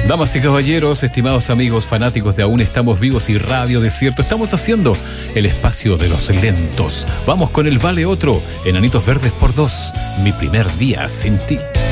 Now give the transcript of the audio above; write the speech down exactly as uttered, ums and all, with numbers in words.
Damas y caballeros, estimados amigos fanáticos de Aún Estamos Vivos y Radio Desierto, estamos haciendo el espacio de los lentos. Vamos con el Vale Otro, Enanitos Verdes por dos, Mi Primer Día Sin Ti.